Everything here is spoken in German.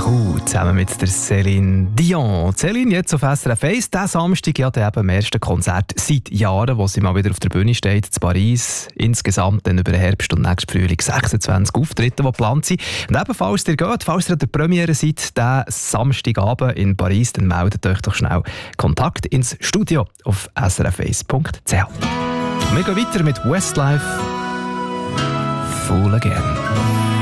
Cool, zusammen mit der Céline Dion. Céline jetzt auf SRF 1. Diesen Samstag ja eben am ersten Konzert seit Jahren, wo sie mal wieder auf der Bühne steht, in Paris. Insgesamt dann über den Herbst und nächsten Frühling 26 Auftritte, die geplant sind. Und ebenfalls ihr geht, falls ihr an der Premiere seid, diesen Samstagabend in Paris, dann meldet euch doch schnell Kontakt ins Studio auf srf1.ch. Wir gehen weiter mit Westlife Fool Again.